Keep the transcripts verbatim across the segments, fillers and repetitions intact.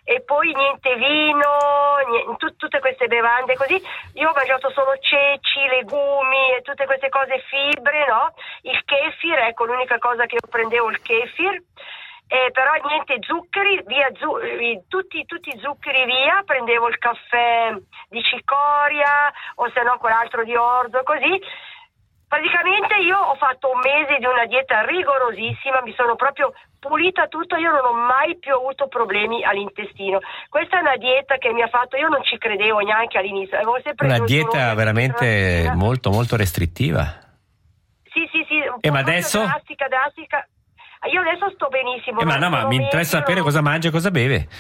e poi niente vino, niente, tut, tutte queste bevande così. Io ho mangiato solo ceci, legumi e tutte queste cose, fibre, no? Il kefir, ecco, l'unica cosa che io prendevo il kefir. Eh, però niente zuccheri, via zu- tutti, tutti i zuccheri via, prendevo il caffè di cicoria o se no quell'altro di orzo, così. Praticamente io ho fatto un mese di una dieta rigorosissima, mi sono proprio pulita tutto, io non ho mai più avuto problemi all'intestino. Questa è una dieta che mi ha fatto, io non ci credevo neanche all'inizio. Avevo sempre una dieta veramente molto molto restrittiva. Sì, sì, sì. E ma adesso? Drastica, drastica. Io adesso sto benissimo. Eh, ma no, ma mi interessa sapere cosa mangia e cosa beve.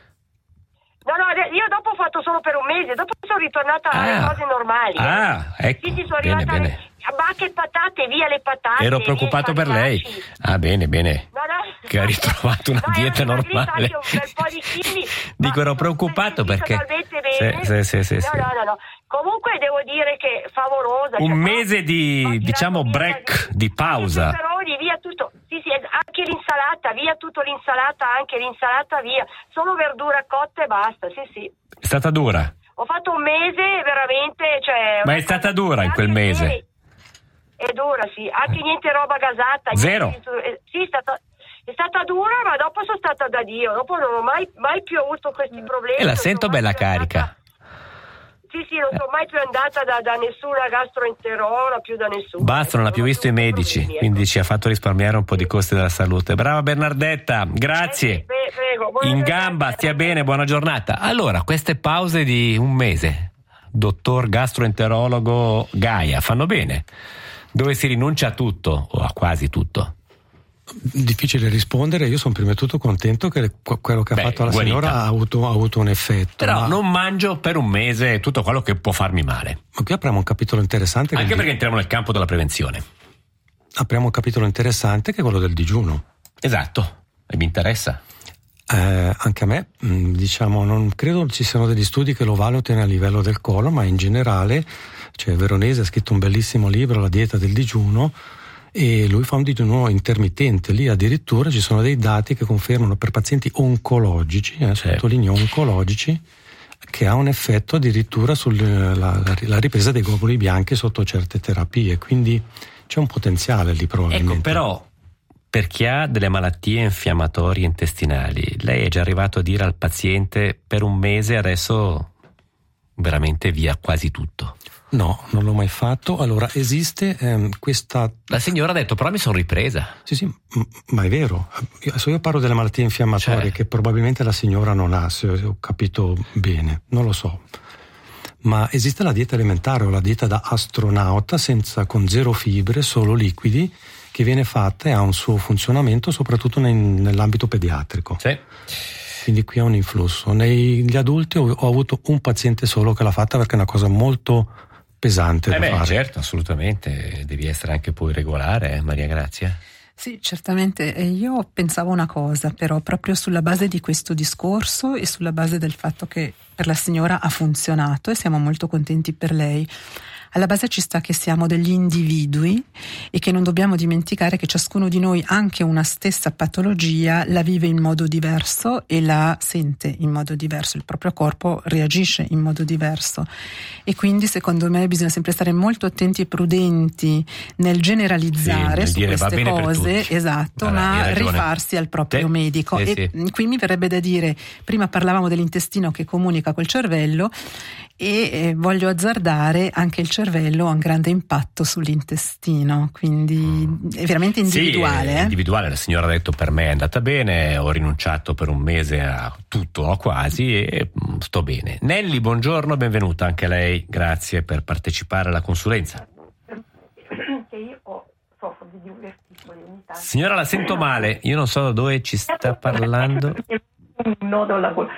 No, no, io dopo ho fatto solo per un mese, dopo sono ritornata ah, alle cose normali. Ah, ecco. Sì, sì, sono bene, arrivata bene. a bacche e patate, via le patate. Ero preoccupato per lei. Ah, bene, bene. No, no. Che ha ritrovato una no, dieta normale. Anche un bel po' di chili. Dico, ero preoccupato perché... Bene. Sì, sì, sì, no, sì. no, no, no. Comunque devo dire che favolosa. Un cioè, mese di, diciamo, break, di pausa. Peperoni, via tutto. Sì, sì, anche l'insalata, via tutto l'insalata, anche l'insalata, via. Solo verdura cotta e basta, sì, sì. È stata dura? Ho fatto un mese veramente, cioè... Ma è stata dura in quel mese? È dura, sì. Anche niente roba gasata. Zero? Niente, sì, è stata... È stata dura, ma dopo sono stata da Dio. Dopo non ho mai, mai più avuto questi problemi. E la sento bella carica. Andata... Sì, sì, non sono mai più andata da, da nessuna gastroenterologa, più da nessuno. Basta, non ha più visto i medici, problemi, quindi ecco. Ci ha fatto risparmiare un po' di costi della salute. Brava Bernardetta, grazie. Eh, beh, prego. In gamba, stia bene, buona giornata. Allora, queste pause di un mese, dottor gastroenterologo Gaia, fanno bene? Dove si rinuncia a tutto, o a quasi tutto? Difficile rispondere, io sono prima di tutto contento che quello che ha Beh, fatto la guarita. signora ha avuto, ha avuto un effetto. Però ma... non mangio per un mese tutto quello che può farmi male. Ma qui apriamo un capitolo interessante. Anche perché di... entriamo nel campo della prevenzione. Apriamo un capitolo interessante che è quello del digiuno. Esatto, e mi interessa. Eh, anche a me, diciamo, non credo ci siano degli studi che lo valutino a livello del colon, ma in generale, cioè Veronese ha scritto un bellissimo libro, La dieta del digiuno, e lui fa un digiuno intermittente. Lì addirittura ci sono dei dati che confermano per pazienti oncologici, eh, sì. sottolineo oncologici, che ha un effetto addirittura sulla la, la ripresa dei globuli bianchi sotto certe terapie, quindi c'è un potenziale lì probabilmente. Ecco, però per chi ha delle malattie infiammatorie intestinali, lei è già arrivato a dire al paziente per un mese adesso veramente via quasi tutto? No, non l'ho mai fatto. Allora, esiste ehm, questa... La signora ha detto, però mi sono ripresa. Sì, sì, m- ma è vero. Io, adesso io parlo delle malattie infiammatorie, cioè... che probabilmente la signora non ha, se ho capito bene, non lo so. Ma esiste la dieta alimentare o la dieta da astronauta, senza, con zero fibre, solo liquidi, che viene fatta e ha un suo funzionamento soprattutto nei, nell'ambito pediatrico. Sì. Quindi qui ha un influsso. Negli adulti ho, ho avuto un paziente solo che l'ha fatta, perché è una cosa molto pesante eh da beh, fare. Certo, assolutamente, devi essere anche poi regolare, eh, Maria Grazia? Sì, certamente. Io pensavo una cosa, però proprio sulla base di questo discorso e sulla base del fatto che per la signora ha funzionato e siamo molto contenti per lei. Alla base ci sta che siamo degli individui e che non dobbiamo dimenticare che ciascuno di noi anche una stessa patologia la vive in modo diverso e la sente in modo diverso, il proprio corpo reagisce in modo diverso e quindi secondo me bisogna sempre stare molto attenti e prudenti nel generalizzare sì, su dire, queste cose, esatto, Vabbè, ma rifarsi al proprio sì, medico. Sì, e sì. Qui mi verrebbe da dire, prima parlavamo dell'intestino che comunica col cervello e eh, voglio azzardare anche il cervello ha un grande impatto sull'intestino, quindi mm. è veramente individuale. Sì, è eh? individuale. La signora ha detto per me è andata bene, ho rinunciato per un mese a tutto o quasi e sto bene. Nelly, buongiorno, benvenuta anche lei, grazie per partecipare alla consulenza. Che io soffro di divertismo ogni tanto. Signora, la sento male, io non so da dove ci sta parlando. Un nodo alla gola.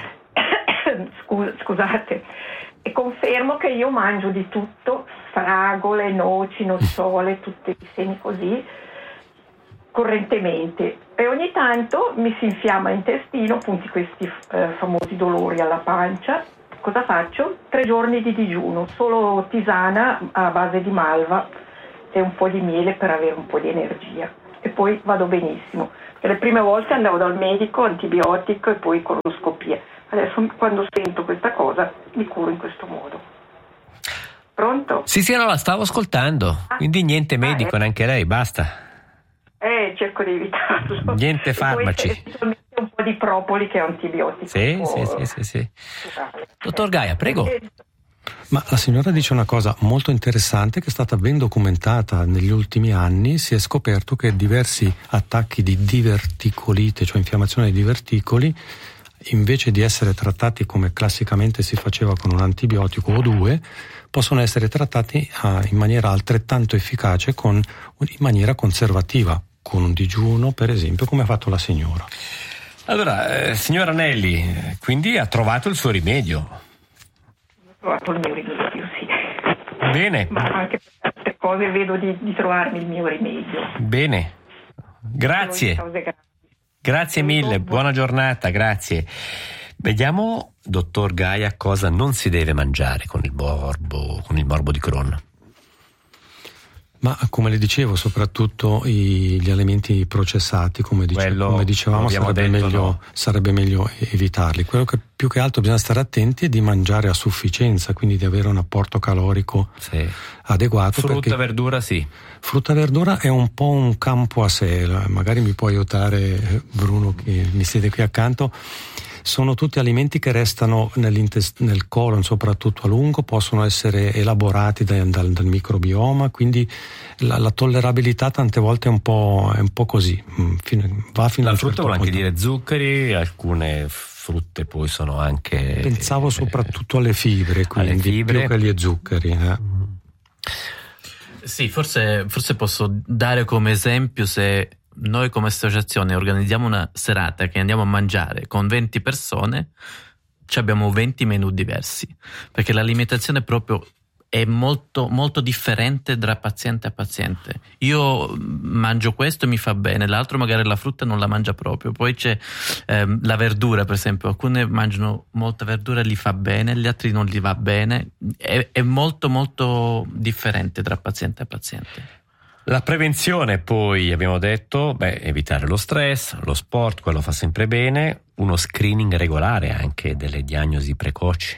Scusate. E confermo che io mangio di tutto, fragole, noci, nocciole, tutti i semi così, correntemente. E ogni tanto mi si infiamma l'intestino, appunto questi eh, famosi dolori alla pancia. Cosa faccio? Tre giorni di digiuno, solo tisana a base di malva e un po' di miele per avere un po' di energia. E poi vado benissimo. E le prime volte andavo dal medico, antibiotico e poi coloscopia. Adesso quando sento questa cosa mi curo in questo modo. Pronto? Sì, sì, no, la stavo ascoltando. Ah. Quindi niente medico, ah, eh. neanche lei, basta. Eh, cerco di evitarlo. Niente farmaci. E poi un po' di propoli che è antibiotico. Sì, sì, sì, sì, sì. Dottor Gaia, prego. Ma la signora dice una cosa molto interessante che è stata ben documentata negli ultimi anni. Si è scoperto che diversi attacchi di diverticolite, cioè infiammazione dei diverticoli, invece di essere trattati come classicamente si faceva con un antibiotico o due, possono essere trattati ah, in maniera altrettanto efficace con, in maniera conservativa, con un digiuno per esempio, come ha fatto la signora. Allora, eh, signora Anelli, quindi ha trovato il suo rimedio. Ho trovato il mio rimedio, sì. Bene. Ma anche per altre cose vedo di, di trovarmi il mio rimedio. Bene. Grazie. Grazie mille, buona giornata, grazie. Vediamo, dottor Gaia, cosa non si deve mangiare con il morbo, con il morbo di Crohn. Ma come le dicevo, soprattutto i, gli alimenti processati, come, dice, Quello, come dicevamo, sarebbe, detto, meglio, no. sarebbe meglio evitarli. Quello che più che altro bisogna stare attenti è di mangiare a sufficienza, quindi di avere un apporto calorico sì. adeguato. Frutta, verdura, sì. Frutta e verdura è un po' un campo a sé, magari mi può aiutare Bruno che mi siede qui accanto. Sono tutti alimenti che restano nel colon, soprattutto a lungo, possono essere elaborati da, dal, dal microbioma, quindi la, la tollerabilità tante volte è un po', è un po' così. Fino, va fino la a frutta un certo vuole anche punto. dire zuccheri, alcune frutte poi sono anche... Pensavo soprattutto alle fibre, quindi alle fibre. più che agli zuccheri. Eh. Sì, forse, forse posso dare come esempio se... Noi come associazione organizziamo una serata che andiamo a mangiare con venti persone, ci abbiamo venti menù diversi, perché l'alimentazione proprio è molto molto differente da paziente a paziente. Io mangio questo e mi fa bene, l'altro magari la frutta non la mangia proprio. Poi c'è ehm, la verdura, per esempio, alcuni mangiano molta verdura e gli fa bene, gli altri non gli va bene. È, è molto molto differente tra paziente a paziente. La prevenzione, poi abbiamo detto, beh, evitare lo stress, lo sport, quello fa sempre bene, uno screening regolare anche delle diagnosi precoci.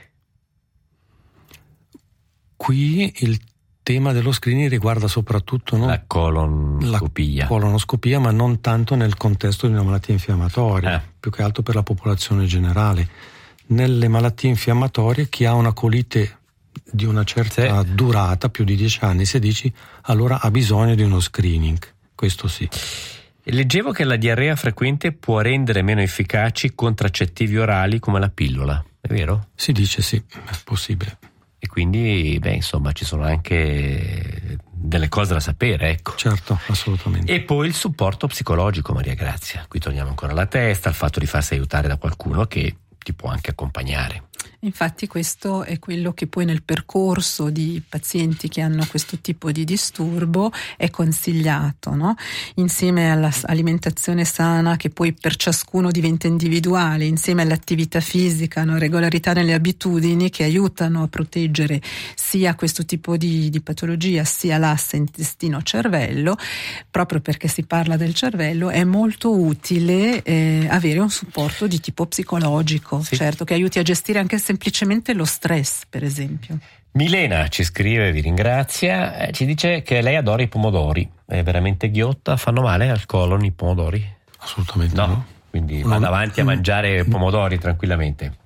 Qui il tema dello screening riguarda soprattutto no? la colonoscopia. La colonoscopia, ma non tanto nel contesto di una malattia infiammatoria, eh. più che altro per la popolazione generale. Nelle malattie infiammatorie chi ha una colite di una certa sì. durata, più di dieci anni, se dici, allora ha bisogno di uno screening, questo sì. Leggevo che la diarrea frequente può rendere meno efficaci contraccettivi orali come la pillola, è vero? Si dice sì, è possibile. E quindi, beh, insomma, ci sono anche delle cose da sapere, ecco. Certo, assolutamente. E poi il supporto psicologico, Maria Grazia. Qui torniamo ancora alla testa, il fatto di farsi aiutare da qualcuno che ti può anche accompagnare. Infatti questo è quello che poi nel percorso di pazienti che hanno questo tipo di disturbo è consigliato, no? Insieme all'alimentazione sana, che poi per ciascuno diventa individuale, insieme all'attività fisica, una regolarità nelle abitudini che aiutano a proteggere sia questo tipo di, di patologia sia l'asse intestino-cervello. Proprio perché si parla del cervello è molto utile eh, avere un supporto di tipo psicologico, sì. Certo, che aiuti a gestire anche semplicemente lo stress, per esempio. Milena ci scrive, vi ringrazia, eh, ci dice che lei adora i pomodori, è veramente ghiotta, fanno male al colon i pomodori? Assolutamente no, no. Quindi no, vado avanti a mangiare no. pomodori tranquillamente.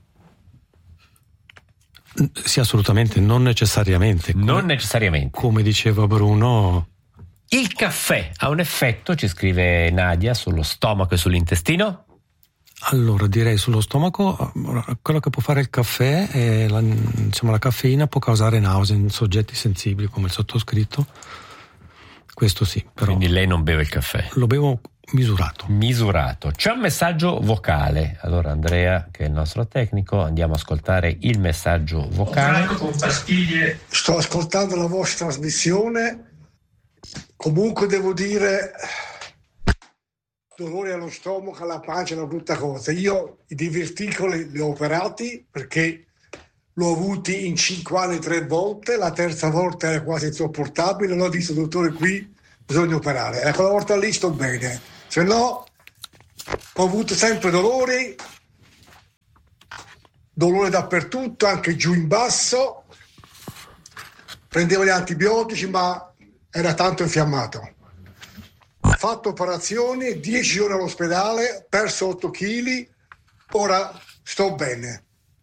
Sì, assolutamente, non necessariamente. Come, non necessariamente. Come diceva Bruno... Il caffè ha un effetto, ci scrive Nadia, sullo stomaco e sull'intestino? Allora direi sullo stomaco quello che può fare il caffè è la, diciamo, la caffeina può causare nausea in soggetti sensibili come il sottoscritto, questo sì, però quindi lei non beve il caffè? Lo bevo misurato. Misurato. C'è un messaggio vocale, allora Andrea che è il nostro tecnico, andiamo a ascoltare il messaggio vocale. Con pastiglie. Sto ascoltando la vostra trasmissione, comunque devo dire dolori allo stomaco, alla pancia, è una brutta cosa. Io i diverticoli li ho operati perché l'ho avuti in cinque anni tre volte, la terza volta era quasi insopportabile, l'ho detto dottore qui bisogna operare, e quella volta lì sto bene, se no ho avuto sempre dolori, dolore dappertutto, anche giù in basso, prendevo gli antibiotici ma era tanto infiammato. Ho fatto operazioni, dieci giorni all'ospedale, perso otto chili, ora sto bene.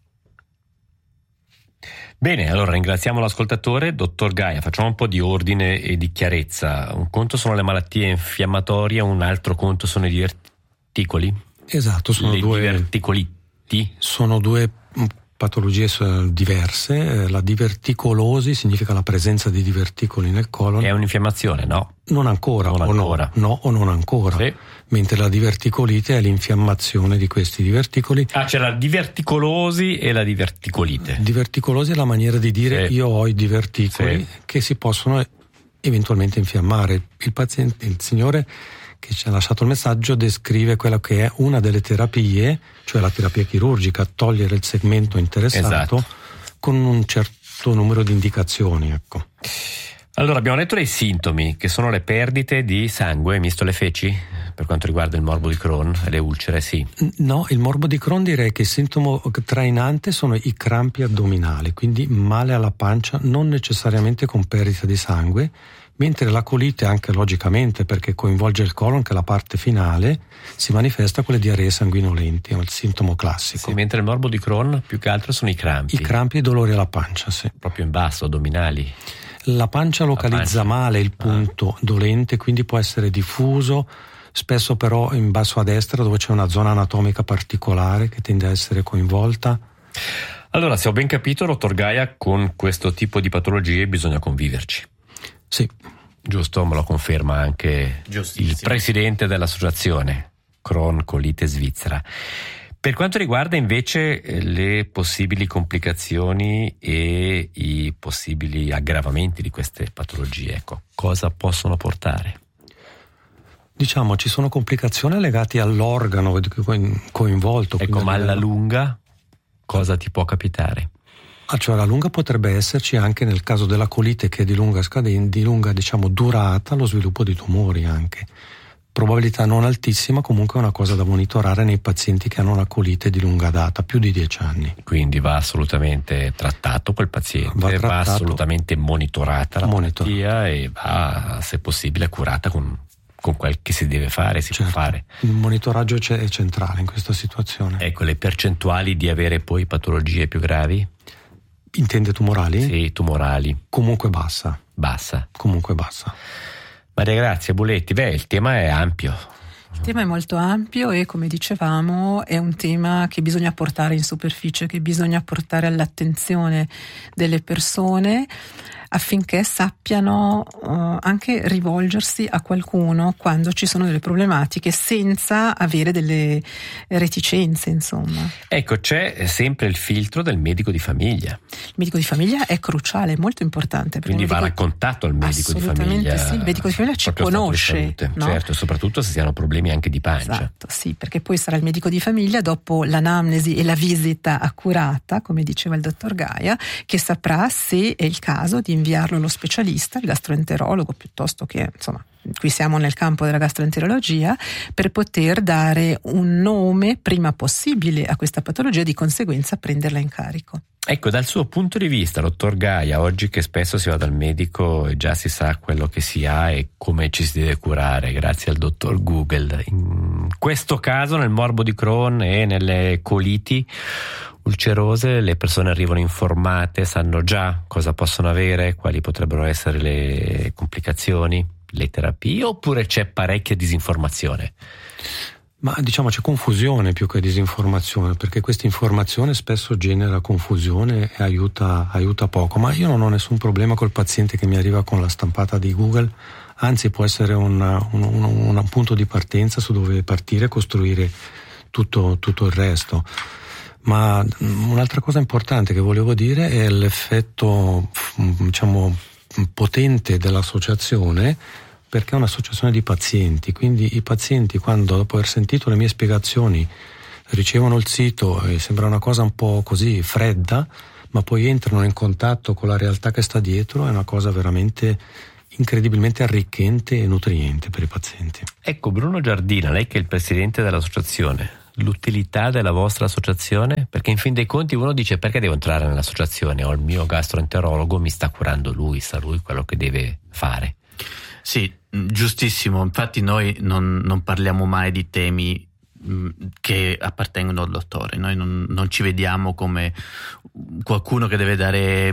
Bene, allora ringraziamo l'ascoltatore, dottor Gaia, facciamo un po' di ordine e di chiarezza. Un conto sono le malattie infiammatorie, un altro conto sono i diverticoli? Esatto, sono le due diverticoliti. Sono due patologie diverse. La diverticolosi significa la presenza di diverticoli nel colon. È un'infiammazione, no? Non ancora, non o ancora. No, no o non ancora. Sì. Mentre la diverticolite è l'infiammazione di questi diverticoli. Ah, c'è la diverticolosi e la diverticolite. Diverticolosi è la maniera di dire sì. io ho i diverticoli sì. che si possono eventualmente infiammare. Il paziente, il signore che ci ha lasciato il messaggio descrive quella che è una delle terapie, cioè la terapia chirurgica, togliere il segmento interessato esatto. con un certo numero di indicazioni, ecco. Allora, abbiamo detto dei sintomi, che sono le perdite di sangue misto alle feci, per quanto riguarda il morbo di Crohn e le ulcere, sì. No, il morbo di Crohn direi che il sintomo trainante sono i crampi addominali, quindi male alla pancia, non necessariamente con perdita di sangue, mentre la colite, anche logicamente perché coinvolge il colon, che è la parte finale, si manifesta con le diarree sanguinolenti, è il sintomo classico. Sì, mentre il morbo di Crohn più che altro sono i crampi. I crampi e i dolori alla pancia, sì. Proprio in basso, addominali. La pancia localizza la pancia. male il punto ah. dolente, quindi può essere diffuso, spesso però in basso a destra, dove c'è una zona anatomica particolare che tende a essere coinvolta. Allora, se ho ben capito, dottor Gaia, con questo tipo di patologie bisogna conviverci. Sì. Giusto, me lo conferma anche il presidente dell'associazione Crohn Colite Svizzera. Per quanto riguarda invece le possibili complicazioni e i possibili aggravamenti di queste patologie, ecco, cosa possono portare? Diciamo, ci sono complicazioni legate all'organo coinvolto. Ecco, ma alla lunga cosa ti può capitare? Ah, cioè alla lunga potrebbe esserci anche nel caso della colite, che è di lunga scadenza, di lunga diciamo durata, lo sviluppo di tumori anche. Probabilità non altissima, comunque è una cosa da monitorare nei pazienti che hanno la colite di lunga data, più di dieci anni. Quindi va assolutamente trattato quel paziente, va, trattato, va assolutamente monitorata la monitor- malattia e va, se possibile, curata con, con quel che si deve fare, si certo. può fare. Il monitoraggio è centrale in questa situazione. Ecco, le percentuali di avere poi patologie più gravi? Intende tumorali? Sì, tumorali. Comunque bassa. Bassa. Comunque bassa. Maria Grazia Buletti, beh, il tema è ampio. Il tema è molto ampio e, come dicevamo, è un tema che bisogna portare in superficie, che bisogna portare all'attenzione delle persone affinché sappiano uh, anche rivolgersi a qualcuno quando ci sono delle problematiche, senza avere delle reticenze, insomma. Ecco, c'è sempre il filtro del medico di famiglia. Il medico di famiglia è cruciale, è molto importante. Quindi va medico... raccontato al medico di famiglia. Assolutamente sì, il medico di famiglia ci conosce. Salute, no? Certo, soprattutto se si hanno problemi anche di pancia. Esatto, sì, perché poi sarà il medico di famiglia, dopo l'anamnesi e la visita accurata, come diceva il dottor Gaia, che saprà se è il caso di inviarlo allo specialista, il gastroenterologo, piuttosto che, insomma, qui siamo nel campo della gastroenterologia, per poter dare un nome prima possibile a questa patologia e di conseguenza prenderla in carico. Ecco, dal suo punto di vista, dottor Gaia, oggi che spesso si va dal medico e già si sa quello che si ha e come ci si deve curare, grazie al dottor Google, in questo caso nel morbo di Crohn e nelle coliti ulcerose le persone arrivano informate, sanno già cosa possono avere, quali potrebbero essere le complicazioni, le terapie, oppure c'è parecchia disinformazione? Ma diciamo c'è confusione più che disinformazione, perché questa informazione spesso genera confusione e aiuta, aiuta poco, ma io non ho nessun problema col paziente che mi arriva con la stampata di Google, anzi può essere un, un, un, un punto di partenza su dove partire e costruire tutto, tutto il resto. Ma un'altra cosa importante che volevo dire è l'effetto, diciamo, potente dell'associazione, perché è un'associazione di pazienti, quindi i pazienti, quando dopo aver sentito le mie spiegazioni ricevono il sito e sembra una cosa un po' così fredda, ma poi entrano in contatto con la realtà che sta dietro, è una cosa veramente incredibilmente arricchente e nutriente per i pazienti. Ecco, Bruno Giardina, lei che è il presidente dell'associazione, l'utilità della vostra associazione? Perché in fin dei conti uno dice: perché devo entrare nell'associazione? Ho il mio gastroenterologo, mi sta curando lui, sa lui quello che deve fare. Sì, giustissimo. Infatti noi non, non parliamo mai di temi che appartengono al dottore. Noi non, non ci vediamo come qualcuno che deve dare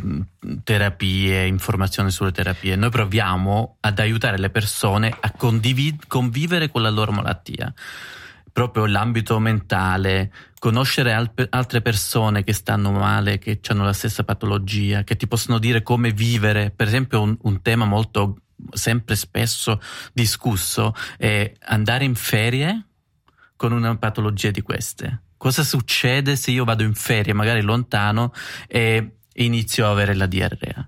terapie, informazioni sulle terapie. Noi proviamo ad aiutare le persone a condivid- convivere con la loro malattia, proprio l'ambito mentale, conoscere al- altre persone che stanno male, che hanno la stessa patologia, che ti possono dire come vivere. Per esempio un, un tema molto sempre spesso discusso è andare in ferie con una patologia di queste. Cosa succede se io vado in ferie, magari lontano, e inizio a avere la diarrea?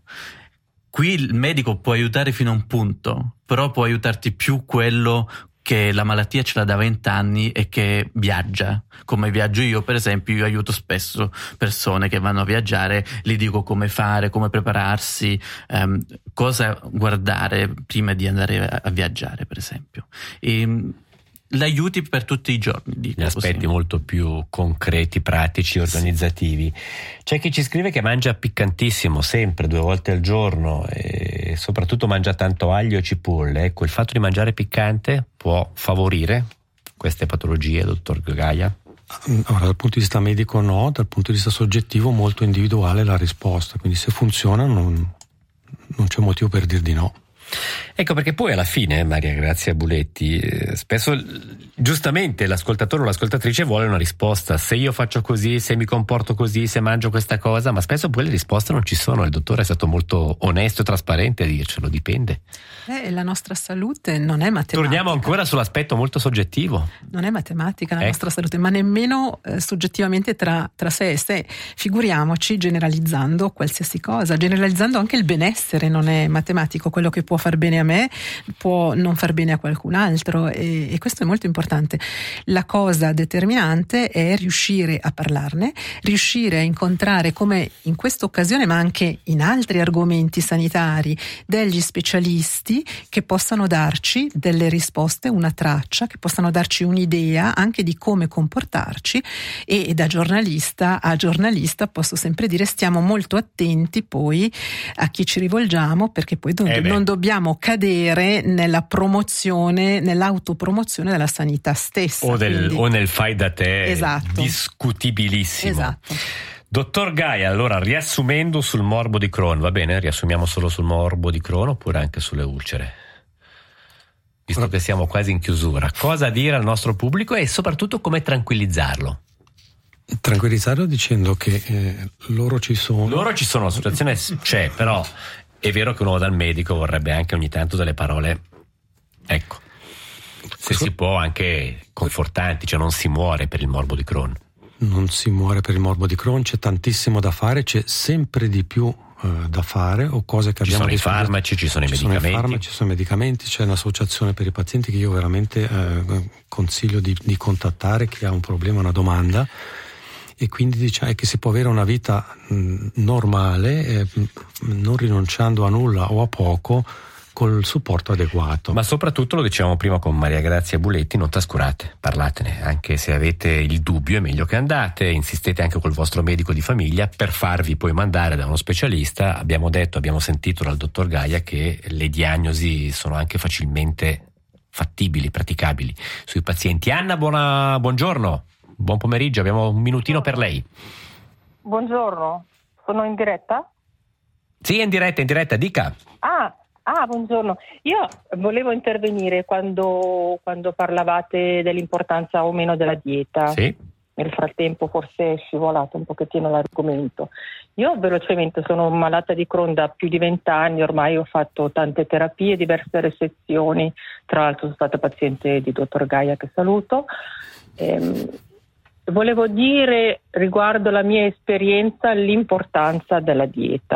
Qui il medico può aiutare fino a un punto, però può aiutarti più quello che la malattia ce l'ha da vent'anni e che viaggia. Come viaggio io, per esempio, io aiuto spesso persone che vanno a viaggiare, gli dico come fare, come prepararsi, ehm, cosa guardare prima di andare a, a viaggiare, per esempio. E, l'aiuti per tutti i giorni, dico gli aspetti così. Molto più concreti, pratici, organizzativi. Sì. C'è chi ci scrive che mangia piccantissimo sempre, due volte al giorno, e soprattutto mangia tanto aglio e cipolle. Ecco, il fatto di mangiare piccante può favorire queste patologie, dottor Gaia? Allora, dal punto di vista medico no, dal punto di vista soggettivo molto individuale la risposta, quindi se funziona non, non c'è motivo per dir di no. Ecco perché poi alla fine, Maria Grazia Buletti, eh, spesso giustamente l'ascoltatore o l'ascoltatrice vuole una risposta: se io faccio così, se mi comporto così, se mangio questa cosa, ma spesso poi le risposte non ci sono. Il dottore è stato molto onesto e trasparente a dircelo, dipende. Eh, la nostra salute non è matematica. Torniamo ancora sull'aspetto molto soggettivo. Non è matematica la ecco. nostra salute, ma nemmeno eh, soggettivamente tra, tra sé e sé. Figuriamoci generalizzando qualsiasi cosa, generalizzando anche il benessere. Non è matematico. Quello che può far bene a me può non far bene a qualcun altro, e, e questo è molto importante. La cosa determinante è riuscire a parlarne, riuscire a incontrare, come in questa occasione ma anche in altri argomenti sanitari, degli specialisti che possano darci delle risposte, una traccia, che possano darci un'idea anche di come comportarci, e, e da giornalista a giornalista posso sempre dire: stiamo molto attenti poi a chi ci rivolgiamo, perché poi non, eh non dobbiamo cadere nella promozione, nell'autopromozione della sanità stessa. O, del, quindi... o nel fai da te, esatto. Discutibilissimo. Esatto. Dottor Gaia, allora, riassumendo sul morbo di Crohn, va bene? Riassumiamo solo sul morbo di Crohn oppure anche sulle ulcere? Visto che siamo quasi in chiusura, cosa dire al nostro pubblico e soprattutto come tranquillizzarlo? Tranquillizzarlo dicendo che eh, loro ci sono. Loro ci sono, la situazione c'è, però è vero che uno va dal medico, vorrebbe anche ogni tanto delle parole, ecco, se si può anche confortanti, cioè non si muore per il morbo di Crohn. Non si muore per il morbo di Crohn, c'è tantissimo da fare, c'è sempre di più eh, da fare, o cose che ci abbiamo. Ci sono i farmaci, ci sono ci i medicamenti. Sono i farmaci, ci sono i medicamenti, c'è un'associazione per i pazienti che io veramente eh, consiglio di, di contattare chi ha un problema, una domanda, e quindi diciamo che si può avere una vita mh, normale, eh, non rinunciando a nulla o a poco, col supporto adeguato. Ma soprattutto, lo dicevamo prima con Maria Grazia Buletti, non trascurate, parlatene, anche se avete il dubbio è meglio che andate, insistete anche col vostro medico di famiglia per farvi poi mandare da uno specialista. Abbiamo detto, abbiamo sentito dal dottor Gaia che le diagnosi sono anche facilmente fattibili, praticabili sui pazienti. Anna, buona, buongiorno, buon pomeriggio, abbiamo un minutino per lei. Buongiorno, sono in diretta? Sì, è in diretta, in diretta, dica. Ah, Ah, buongiorno. Io volevo intervenire quando, quando parlavate dell'importanza o meno della dieta. Sì. Nel frattempo forse è scivolato un pochettino l'argomento. Io velocemente sono malata di Crohn da più di vent'anni, ormai ho fatto tante terapie, diverse resezioni, tra l'altro sono stata paziente di dottor Gaia, che saluto. Ehm, volevo dire riguardo la mia esperienza l'importanza della dieta,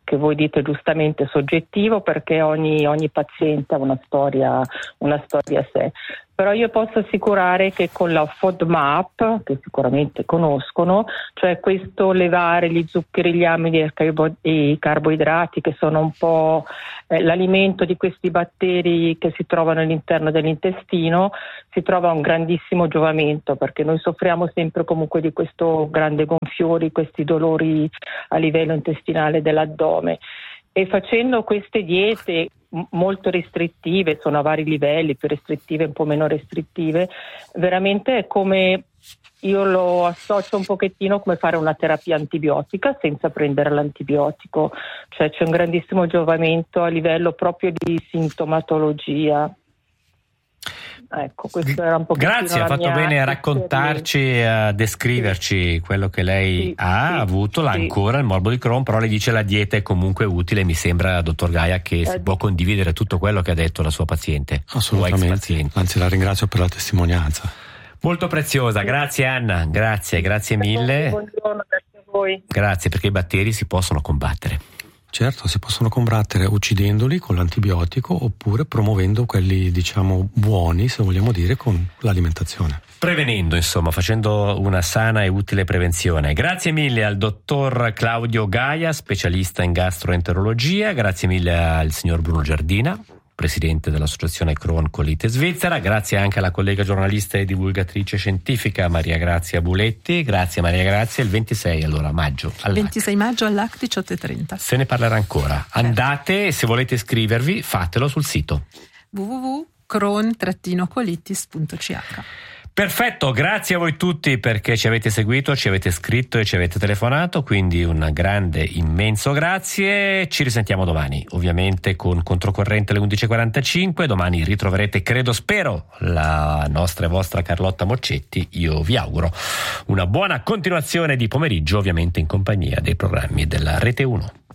che voi dite giustamente soggettivo, perché ogni, ogni paziente ha una storia, una storia a sé. Però io posso assicurare che con la FODMAP, che sicuramente conoscono, cioè questo levare gli zuccheri, gli amidi e i carboidrati, che sono un po' eh, l'alimento di questi batteri che si trovano all'interno dell'intestino, si trova un grandissimo giovamento, perché noi soffriamo sempre comunque di questo grande gonfiore, questi dolori a livello intestinale dell'addome. E facendo queste diete molto restrittive, sono a vari livelli, più restrittive, un po' meno restrittive, veramente è come, io lo associo un pochettino come fare una terapia antibiotica senza prendere l'antibiotico, cioè c'è un grandissimo giovamento a livello proprio di sintomatologia. Ecco, questo era un po'. Grazie, ha fatto bene a raccontarci, a descriverci quello che lei sì, ha sì, avuto, l'ha sì. ancora il morbo di Crohn, però lei dice la dieta è comunque utile. Mi sembra, dottor Gaia, che eh, si può condividere tutto quello che ha detto la sua paziente. Assolutamente, anzi la ringrazio per la testimonianza. Molto preziosa, grazie Anna, grazie, grazie mille. Buongiorno, grazie a voi. Grazie, perché i batteri si possono combattere. Certo, si possono combattere uccidendoli con l'antibiotico oppure promuovendo quelli, diciamo, buoni, se vogliamo dire, con l'alimentazione. Prevenendo, insomma, facendo una sana e utile prevenzione. Grazie mille al dottor Claudio Gaia, specialista in gastroenterologia, grazie mille al signor Bruno Giardina, presidente dell'associazione Crohn Colite Svizzera, grazie anche alla collega giornalista e divulgatrice scientifica Maria Grazia Buletti. Grazie Maria Grazia. Il ventisei allora maggio al ventisei maggio all'A C diciotto e trenta. Se ne parlerà ancora. Andate, e se volete iscrivervi fatelo sul sito w w w punto crohn colitis punto c h. Perfetto, grazie a voi tutti perché ci avete seguito, ci avete scritto e ci avete telefonato, quindi un grande, immenso grazie. Ci risentiamo domani, ovviamente con Controcorrente alle undici e quarantacinque. Domani ritroverete, credo, spero, la nostra e vostra Carlotta Moccetti. Io vi auguro una buona continuazione di pomeriggio, ovviamente in compagnia dei programmi della Rete uno.